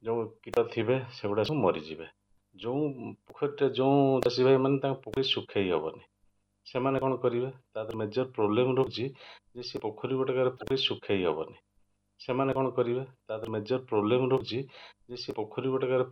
ଯେଉଁ କୀଟ ଥିବେ ସେଗୁଡ଼ା ସବୁ ମରିଯିବେ। ଯେଉଁ ପୋଖରୀଟେ ଯେଉଁ ଚାଷୀ ଭାଇମାନେ ତାଙ୍କ ପୋଖରୀ ଶୁଖେଇ ହେବନି, ସେମାନେ କ'ଣ କରିବେ? ତା ଦେହରେ ମେଜର ପ୍ରୋବ୍ଲେମ୍ ରହୁଛି ଯେ ସେ ପୋଖରୀ ଶୁଖେଇ ହେବନି, ସେମାନେ କ'ଣ କରିବେ? ତା ଦେହରେ ମେଜର ପ୍ରୋବ୍ଲେମ୍ ରହୁଛି ଯେ ସେ ପୋଖରୀ ଗୋଟାକରେ